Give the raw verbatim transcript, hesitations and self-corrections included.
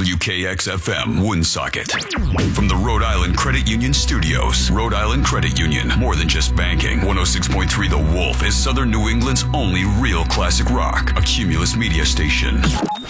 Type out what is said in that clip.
W K X F M, Woonsocket. From the Rhode Island Credit Union Studios, Rhode Island Credit Union, more than just banking. one oh six point three The Wolf is Southern New England's only real classic rock, a Cumulus media station.